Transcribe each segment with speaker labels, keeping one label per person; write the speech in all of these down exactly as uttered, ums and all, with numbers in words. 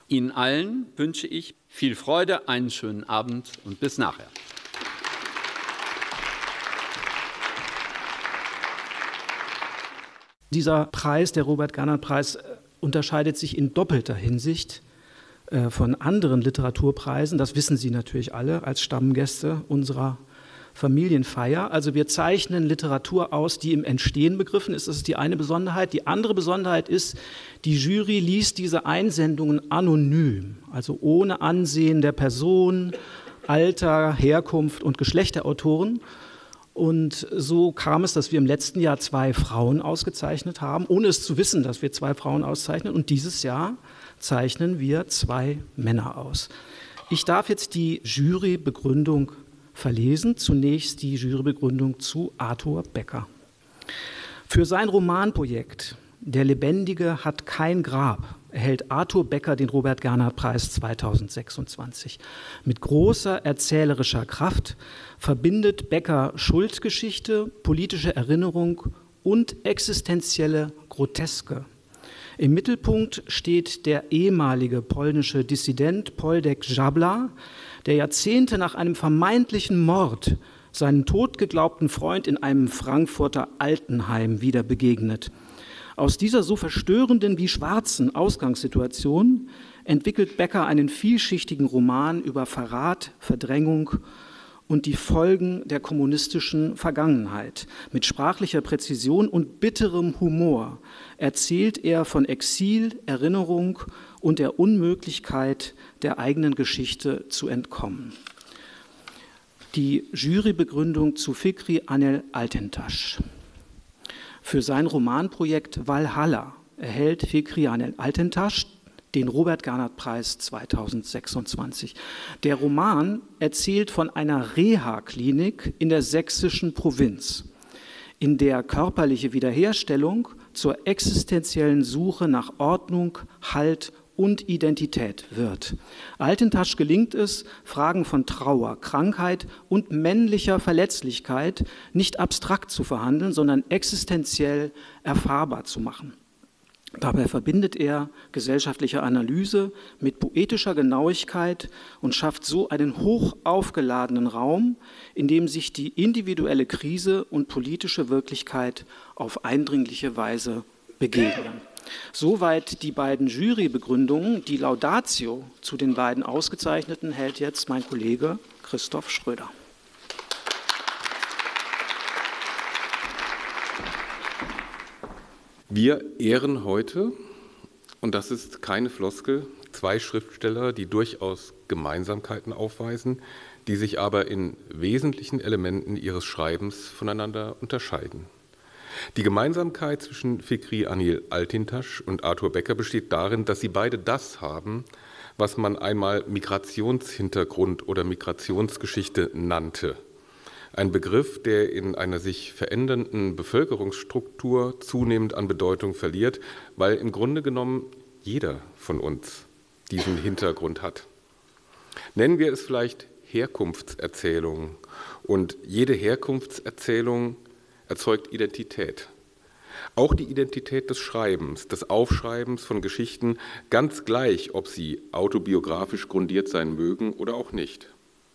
Speaker 1: Ihnen allen wünsche ich viel Freude, einen schönen Abend und bis nachher.
Speaker 2: Dieser Preis, der Robert-Gernhardt-Preis, unterscheidet sich in doppelter Hinsicht äh, von anderen Literaturpreisen. Das wissen Sie natürlich alle als Stammgäste unserer Familienfeier. Also wir zeichnen Literatur aus, die im Entstehen begriffen ist. Das ist die eine Besonderheit. Die andere Besonderheit ist, die Jury liest diese Einsendungen anonym, also ohne Ansehen der Person, Alter, Herkunft und Geschlecht der Autoren. Und so kam es, dass wir im letzten Jahr zwei Frauen ausgezeichnet haben, ohne es zu wissen, dass wir zwei Frauen auszeichnen. Und dieses Jahr zeichnen wir zwei Männer aus. Ich darf jetzt die Jurybegründung verlesen. Zunächst die Jurybegründung zu Arthur Becker. Für sein Romanprojekt »Der Lebendige hat kein Grab« erhält Arthur Becker den Robert-Gernhardt-Preis zweitausendsechsundzwanzig. Mit großer erzählerischer Kraft verbindet Becker Schuldgeschichte, politische Erinnerung und existenzielle Groteske. Im Mittelpunkt steht der ehemalige polnische Dissident Poldek Żabla, der Jahrzehnte nach einem vermeintlichen Mord seinen totgeglaubten Freund in einem Frankfurter Altenheim wieder begegnet. Aus dieser so verstörenden wie schwarzen Ausgangssituation entwickelt Becker einen vielschichtigen Roman über Verrat, Verdrängung und die Folgen der kommunistischen Vergangenheit. Mit sprachlicher Präzision und bitterem Humor erzählt er von Exil, Erinnerung und der Unmöglichkeit, der eigenen Geschichte zu entkommen. Die Jurybegründung zu Fikri Anel Altintaş. Für sein Romanprojekt Valhalla erhält Fikri Anel Altintaş den Robert-Gernhardt-Preis zweitausendsechsundzwanzig. Der Roman erzählt von einer Reha-Klinik in der sächsischen Provinz, in der körperliche Wiederherstellung zur existenziellen Suche nach Ordnung, Halt und Identität wird. Altintaş gelingt es, Fragen von Trauer, Krankheit und männlicher Verletzlichkeit nicht abstrakt zu verhandeln, sondern existenziell erfahrbar zu machen. Dabei verbindet er gesellschaftliche Analyse mit poetischer Genauigkeit und schafft so einen hoch aufgeladenen Raum, in dem sich die individuelle Krise und politische Wirklichkeit auf eindringliche Weise begegnen. Soweit die beiden Jurybegründungen. Die Laudatio zu den beiden Ausgezeichneten hält jetzt mein Kollege Christoph Schröder.
Speaker 3: Wir ehren heute, und das ist keine Floskel, zwei Schriftsteller, die durchaus Gemeinsamkeiten aufweisen, die sich aber in wesentlichen Elementen ihres Schreibens voneinander unterscheiden. Die Gemeinsamkeit zwischen Fikri Anil Altintaş und Arthur Becker besteht darin, dass sie beide das haben, was man einmal Migrationshintergrund oder Migrationsgeschichte nannte. Ein Begriff, der in einer sich verändernden Bevölkerungsstruktur zunehmend an Bedeutung verliert, weil im Grunde genommen jeder von uns diesen Hintergrund hat. Nennen wir es vielleicht Herkunftserzählung. Und jede Herkunftserzählung erzeugt Identität. Auch die Identität des Schreibens, des Aufschreibens von Geschichten, ganz gleich, ob sie autobiografisch grundiert sein mögen oder auch nicht.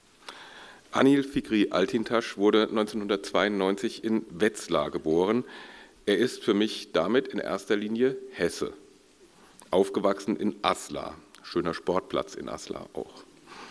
Speaker 3: Anil Fikri Altintaş wurde neunzehnhundertzweiundneunzig in Wetzlar geboren. Er ist für mich damit in erster Linie Hesse. Aufgewachsen in Aslar, schöner Sportplatz in Aslar auch.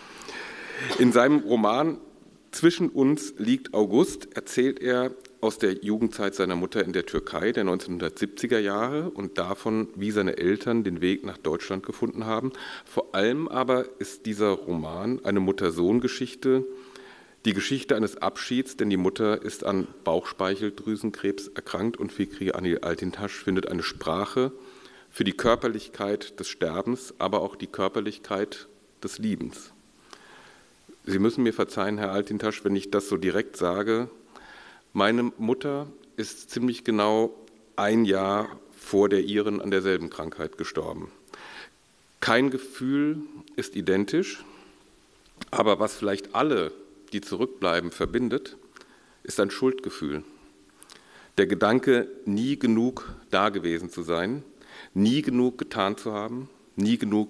Speaker 3: In seinem Roman »Zwischen uns liegt August« erzählt er aus der Jugendzeit seiner Mutter in der Türkei der neunzehnhundertsiebziger Jahre und davon, wie seine Eltern den Weg nach Deutschland gefunden haben. Vor allem aber ist dieser Roman eine Mutter-Sohn-Geschichte, die Geschichte eines Abschieds, denn die Mutter ist an Bauchspeicheldrüsenkrebs erkrankt und Fikri Anil Altintaş findet eine Sprache für die Körperlichkeit des Sterbens, aber auch die Körperlichkeit des Liebens. Sie müssen mir verzeihen, Herr Altintaş, wenn ich das so direkt sage. Meine Mutter ist ziemlich genau ein Jahr vor der Ihren an derselben Krankheit gestorben. Kein Gefühl ist identisch, aber was vielleicht alle, die zurückbleiben, verbindet, ist ein Schuldgefühl. Der Gedanke, nie genug da gewesen zu sein, nie genug getan zu haben, nie genug